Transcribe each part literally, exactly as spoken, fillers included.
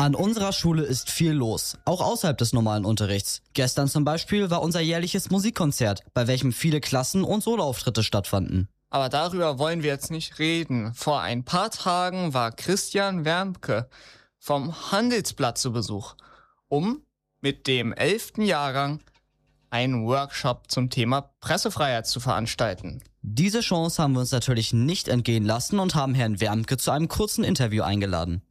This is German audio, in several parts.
An unserer Schule ist viel los, auch außerhalb des normalen Unterrichts. Gestern zum Beispiel war unser jährliches Musikkonzert, bei welchem viele Klassen- und Soloauftritte stattfanden. Aber darüber wollen wir jetzt nicht reden. Vor ein paar Tagen war Christian Wermke vom Handelsblatt zu Besuch, um mit dem elften Jahrgang einen Workshop zum Thema Pressefreiheit zu veranstalten. Diese Chance haben wir uns natürlich nicht entgehen lassen und haben Herrn Wermke zu einem kurzen Interview eingeladen.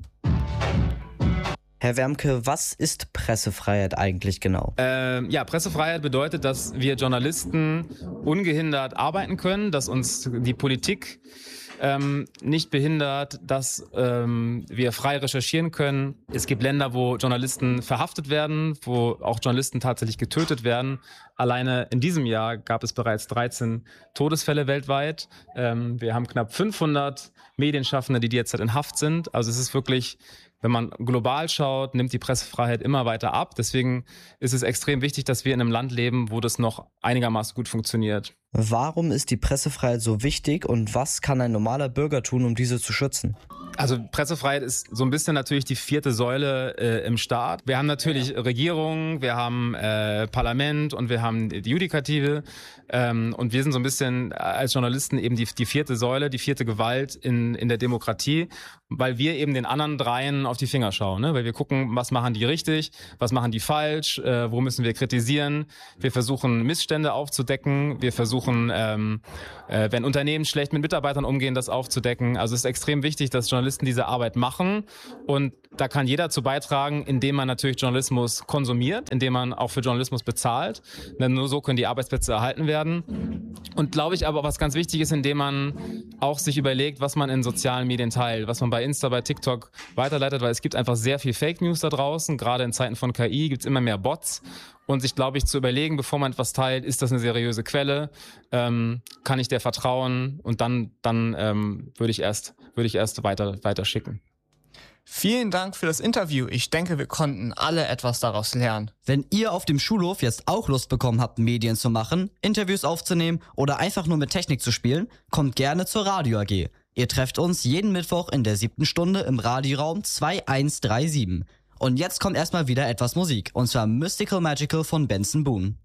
Herr Wermke, was ist Pressefreiheit eigentlich genau? Ähm, ja, Pressefreiheit bedeutet, dass wir Journalisten ungehindert arbeiten können, dass uns die Politik ähm, nicht behindert, dass ähm, wir frei recherchieren können. Es gibt Länder, wo Journalisten verhaftet werden, wo auch Journalisten tatsächlich getötet werden. Alleine in diesem Jahr gab es bereits dreizehn Todesfälle weltweit. Ähm, wir haben knapp fünfhundert Medienschaffende, die derzeit in Haft sind. Also es ist wirklich, wenn man global schaut, nimmt die Pressefreiheit immer weiter ab. Deswegen ist es extrem wichtig, dass wir in einem Land leben, wo das noch einigermaßen gut funktioniert. Warum ist die Pressefreiheit so wichtig und was kann ein normaler Bürger tun, um diese zu schützen? Also Pressefreiheit ist so ein bisschen natürlich die vierte Säule äh, im Staat. Wir haben natürlich Regierung, wir haben äh, Parlament und wir haben die Judikative. Ähm, und wir sind so ein bisschen als Journalisten eben die, die vierte Säule, die vierte Gewalt in, in der Demokratie, weil wir eben den anderen dreien auf die Finger schauen. Ne? Weil wir gucken, was machen die richtig, was machen die falsch, äh, wo müssen wir kritisieren. Wir versuchen Missstände aufzudecken, wir versuchen, ähm, äh, wenn Unternehmen schlecht mit Mitarbeitern umgehen, das aufzudecken. Also es ist extrem wichtig, dass Journalisten diese Arbeit machen und da kann jeder zu beitragen, indem man natürlich Journalismus konsumiert, indem man auch für Journalismus bezahlt. Denn nur so können die Arbeitsplätze erhalten werden. Und glaube ich aber, was ganz wichtig ist, indem man auch sich überlegt, was man in sozialen Medien teilt, was man bei Insta, bei TikTok weiterleitet, weil es gibt einfach sehr viel Fake News da draußen. Gerade in Zeiten von K I gibt es immer mehr Bots. Und sich, glaube ich, zu überlegen, bevor man etwas teilt, ist das eine seriöse Quelle? Ähm, kann ich der vertrauen? Und dann, dann ähm, würde ich erst, würde ich erst weiter, weiter schicken. Vielen Dank für das Interview. Ich denke, wir konnten alle etwas daraus lernen. Wenn ihr auf dem Schulhof jetzt auch Lust bekommen habt, Medien zu machen, Interviews aufzunehmen oder einfach nur mit Technik zu spielen, kommt gerne zur Radio A G. Ihr trefft uns jeden Mittwoch in der siebten Stunde im Radioraum zwei eins drei sieben. Und jetzt kommt erstmal wieder etwas Musik, und zwar Mystical Magical von Benson Boone.